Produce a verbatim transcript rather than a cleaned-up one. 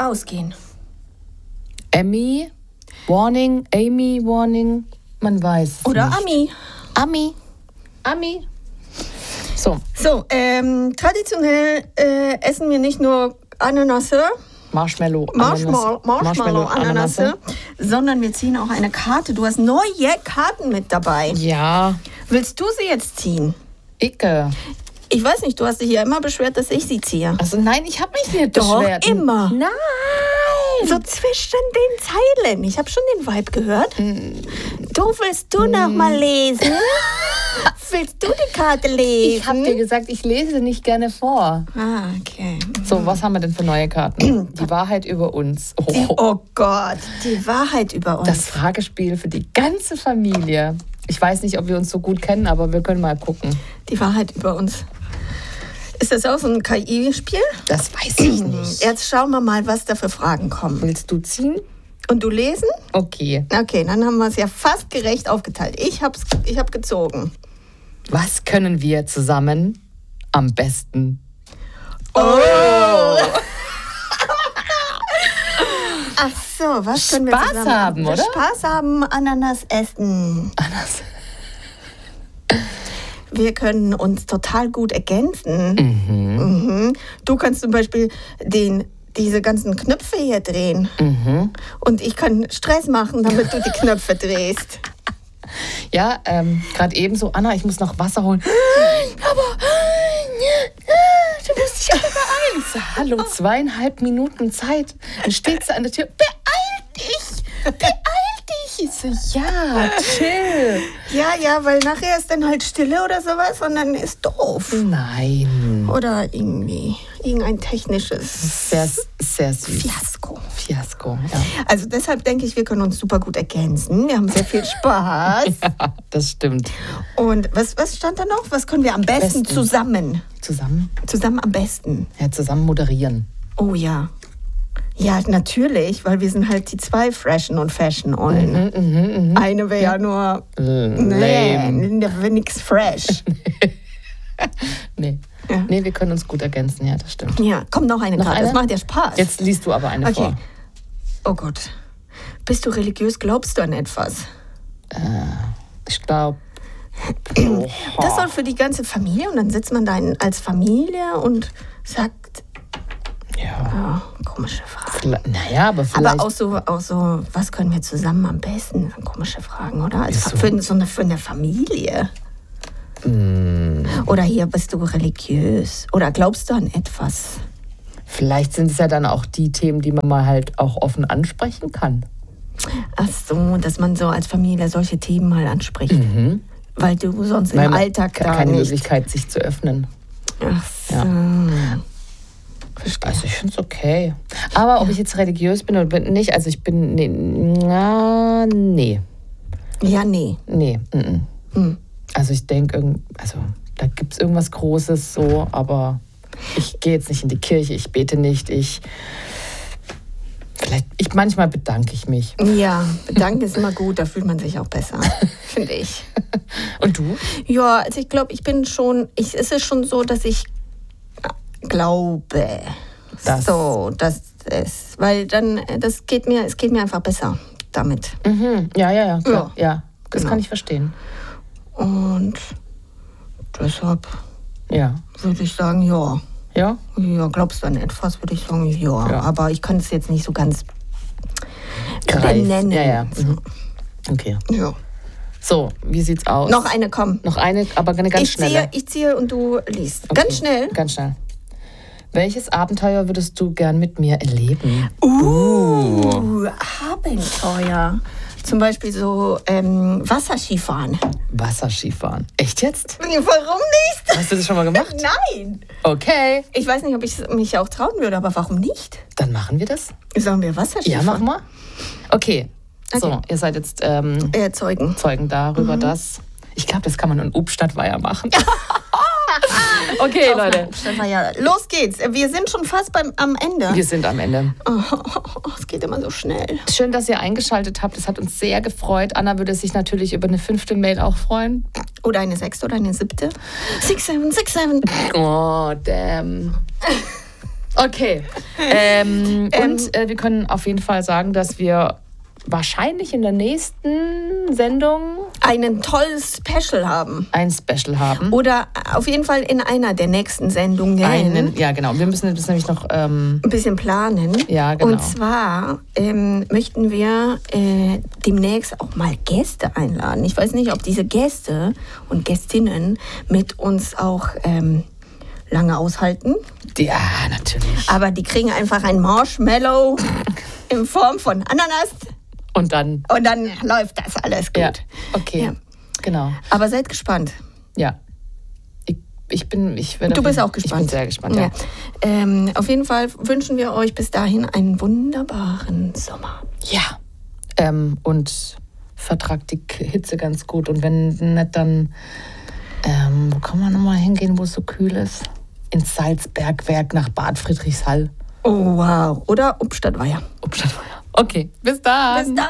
ausgehen. Emmy, Warning, Amy, Warning, man weiß es Oder nicht. Ami. Ami. Ami. So. So, ähm, traditionell äh, essen wir nicht nur Ananasse, Marshmallow, Marshmallow, Ananas, Marshmallow, Ananasse, sondern wir ziehen auch eine Karte. Du hast neue Karten mit dabei. Ja, Willst du sie jetzt ziehen? Icke. Ich weiß nicht, du hast dich ja immer beschwert, dass ich sie ziehe. Also nein, ich habe mich nicht Doch, beschwert. immer. Nein. So zwischen den Zeilen. Ich habe schon den Vibe gehört. Du, willst du noch mal lesen? Willst du die Karte lesen? Ich habe dir gesagt, ich lese nicht gerne vor. Ah, okay. So, was haben wir denn für neue Karten? Die Wahrheit über uns. Oh. Die, oh Gott, die Wahrheit über uns. Das Fragespiel für die ganze Familie. Ich weiß nicht, ob wir uns so gut kennen, aber wir können mal gucken. Die Wahrheit über uns. Ist das auch so ein K I-Spiel? Das weiß ich nicht. Jetzt schauen wir mal, was da für Fragen kommen. Willst du ziehen? Und du lesen? Okay. Okay, dann haben wir es ja fast gerecht aufgeteilt. Ich hab's, ich hab gezogen. Was können wir zusammen am besten? Oh! Ach so, was können wir Spaß zusammen haben, oder? Spaß haben, Ananas essen. Ananas. Wir können uns total gut ergänzen. Mhm. Mhm. Du kannst zum Beispiel den, diese ganzen Knöpfe hier drehen. Mhm. Und ich kann Stress machen, damit du die Knöpfe drehst. Ja, ähm, gerade eben so, Anna, ich muss noch Wasser holen. Aber du musst dich aber beeilen. Ich so, hallo, zweieinhalb Minuten Zeit. Dann steht sie an der Tür. Beeil dich! Beeil dich! Ich so, ja, chill. Ja, ja, weil nachher ist dann halt Stille oder sowas und dann ist doof. Nein. Oder irgendwie irgendein technisches Sehr, sehr süß. Fiasko. Fiasko, ja. Also deshalb denke ich, wir können uns super gut ergänzen. Wir haben sehr viel Spaß. Ja, das stimmt. Und was, was stand da noch? Was können wir am besten, Besten. zusammen? Zusammen? Zusammen am besten. Ja, zusammen moderieren. Oh ja. Ja, natürlich, weil wir sind halt die zwei Freshen und Fashion ollen. Mhm, mhm, Eine wäre ja nur... Lame. Nee, da wäre nichts fresh. Nee. Ja. Nee, wir können uns gut ergänzen, ja, das stimmt. Ja, komm, noch eine Noch Karte. eine? Das macht ja Spaß. Jetzt liest du aber eine Okay. vor. Oh Gott. Bist du religiös? Glaubst du an etwas? Ich glaube. Das soll für die ganze Familie und dann sitzt man da in, als Familie und sagt, Ja. oh, komische Fragen. Vielleicht, naja, aber vielleicht. Aber auch so, auch so, was können wir zusammen am besten? Das sind komische Fragen, oder? Also Ist so. für, so eine, für eine Familie. Mm, Oder hier, bist du religiös? Oder glaubst du an etwas? vielleicht sind es ja dann auch die Themen, die man mal halt auch offen ansprechen kann. Ach so, dass man so als Familie solche Themen mal anspricht. Mhm. Weil du sonst Weil im man Alltag ke- da keine nicht... Möglichkeit, sich zu öffnen. Ach so. Ja. Also ich finde es okay. Aber ob ich jetzt religiös bin oder bin nicht, also ich bin, nee, na, nee, Ja, nee. nee. Mm, mm. Hm. Also ich denke, also da gibt es irgendwas Großes so, aber ich gehe jetzt nicht in die Kirche, ich bete nicht, ich, vielleicht, ich manchmal bedanke ich mich. Ja, bedanken ist immer gut, da fühlt man sich auch besser, finde ich. Und du? Ja, also ich glaube, ich bin schon, ich, es ist schon so, dass ich glaube, Das- so, dass es, weil dann, das geht mir, es geht mir einfach besser damit. Mhm. Ja, ja, ja, klar. Ja. Ja, das Genau. kann ich verstehen. Und deshalb Ja. würde ich sagen, ja. Ja? Ja, glaubst du an etwas, würde ich sagen, ja. Ja. Aber ich kann es jetzt nicht so ganz Greif. benennen. Ja, ja. Mhm. Okay. Ja. So, wie sieht's aus? Noch eine, komm. Noch eine, aber eine ganz ich schnelle. ziehe, ich ziehe und du liest. Okay. Ganz schnell. Ganz schnell. Welches Abenteuer würdest du gern mit mir erleben? Uh, Abenteuer. Zum Beispiel so ähm, Wasserskifahren. Wasserskifahren. Echt jetzt? Warum nicht? Hast du das schon mal gemacht? Nein. Okay. Ich weiß nicht, ob ich mich auch trauen würde, aber warum nicht? Dann machen wir das. Sollen wir Wasserskifahren? Ja, mach mal. Okay. So, Okay. ihr seid jetzt ähm, Erzeugen. Zeugen darüber, dass... Ich glaube, das kann man in Obststadtweiher machen. Okay, Leute. Ja, los geht's. Wir sind schon fast beim, am Ende. Wir sind am Ende. Oh, es geht immer so schnell. Schön, dass ihr eingeschaltet habt. Das hat uns sehr gefreut. Anna würde sich natürlich über eine fünfte Mail auch freuen. Oder eine sechste oder eine siebte. Six, seven, six, seven. Oh, damn. Okay. Ähm, Ähm, und äh, wir können auf jeden Fall sagen, dass wir wahrscheinlich in der nächsten Sendung Einen tolles Special haben. ein Special haben. Oder auf jeden Fall in einer der nächsten Sendungen. Einen, ja, genau. Wir müssen das nämlich noch. Ähm, ein bisschen planen. Ja, genau. Und zwar ähm, möchten wir äh, demnächst auch mal Gäste einladen. Ich weiß nicht, ob diese Gäste und Gästinnen mit uns auch ähm, lange aushalten. ja, natürlich. Aber die kriegen einfach ein Marshmallow in Form von Ananas Und dann. und dann läuft das alles gut. Ja, okay. Ja. Genau. Aber seid gespannt. Ja. Ich, ich bin. Ich werde Du auf bist jeden- auch gespannt. Ich bin sehr gespannt, ja. Ja. Ähm, auf jeden Fall wünschen wir euch bis dahin einen wunderbaren Sommer. Ja. Ähm, und vertragt die K- Hitze ganz gut. Und wenn nicht, dann. Ähm, wo kann man nochmal hingehen, wo es so kühl ist? Ins Salzbergwerk nach Bad Friedrichshall. Oh, wow. Oder Obstadtweier. Obstadtweier. Okay, bis dann. Bis dann.